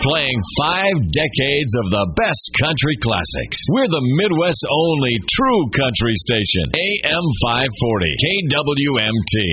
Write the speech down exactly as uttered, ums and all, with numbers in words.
playing five decades of the best country classics. We're the Midwest's only true country station. A M five forty, K W M T.